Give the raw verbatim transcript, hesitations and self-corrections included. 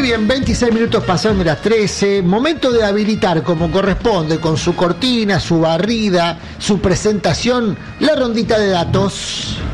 bien, veintiséis minutos pasaron de las trece. Momento de habilitar como corresponde, con su cortina, su barrida, su presentación, la rondita de datos.